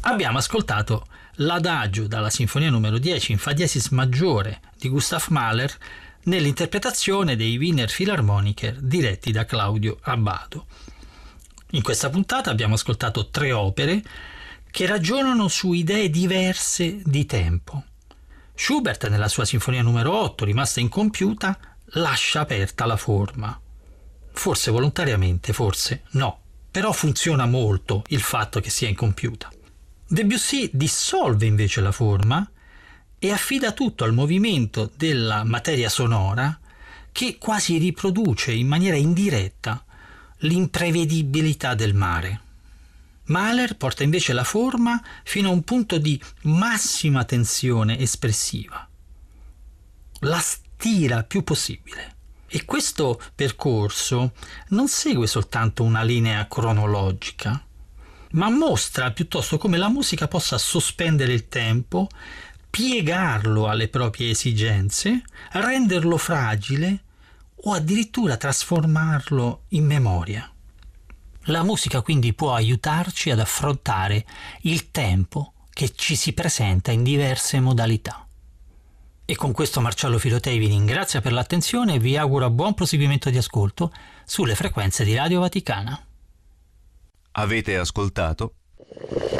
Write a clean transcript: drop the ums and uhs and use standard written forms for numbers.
Abbiamo ascoltato l'Adagio dalla Sinfonia numero 10 in Fa diesis maggiore di Gustav Mahler nell'interpretazione dei Wiener Philharmoniker diretti da Claudio Abbado. In questa puntata abbiamo ascoltato 3 opere che ragionano su idee diverse di tempo. Schubert, nella sua Sinfonia numero 8, rimasta incompiuta, lascia aperta la forma. Forse volontariamente, forse no, però funziona molto il fatto che sia incompiuta. Debussy dissolve invece la forma e affida tutto al movimento della materia sonora che quasi riproduce in maniera indiretta l'imprevedibilità del mare. Mahler porta invece la forma fino a un punto di massima tensione espressiva. La stira più possibile. E questo percorso non segue soltanto una linea cronologica, ma mostra piuttosto come la musica possa sospendere il tempo, piegarlo alle proprie esigenze, renderlo fragile o addirittura trasformarlo in memoria. La musica quindi può aiutarci ad affrontare il tempo che ci si presenta in diverse modalità. E con questo Marcello Filotei vi ringrazia per l'attenzione e vi auguro buon proseguimento di ascolto sulle frequenze di Radio Vaticana. Avete ascoltato